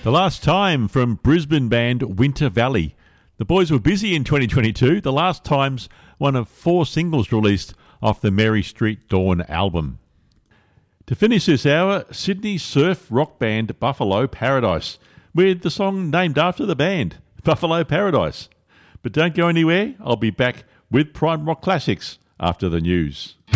The Last Time from Brisbane band Winter Valley. The boys were busy in 2022. The Last Time's one of 4 singles released off the Mary Street Dawn album. To finish this hour, Sydney surf rock band Buffalo Paradise, with the song named after the band, Buffalo Paradise. But don't go anywhere, I'll be back with Prime Rock Classics after the news.